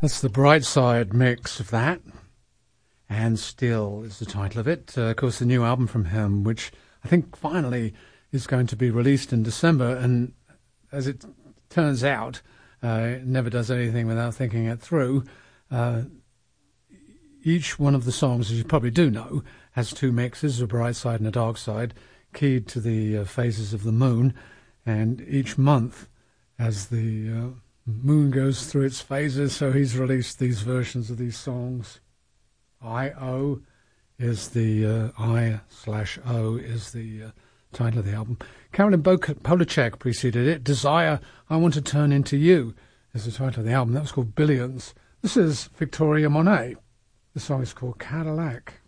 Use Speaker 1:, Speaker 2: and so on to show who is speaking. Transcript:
Speaker 1: That's the Bright Side mix of that. And Still is the title of it. Of course, the new album from him, which I think finally is going to be released in December. And as it turns out, it never does anything without thinking it through. Each one of the songs, as you probably do know, has two mixes, a bright side and a dark side, keyed to the phases of the moon. And each month, as the moon goes through its phases, so he's released these versions of these songs. I-O is the I/O is the title of the album. Carolyn Polachek preceded it. Desire, I Want to Turn Into You is the title of the album. That was called Billions. This is Victoria Monet. The song is called Cadillac.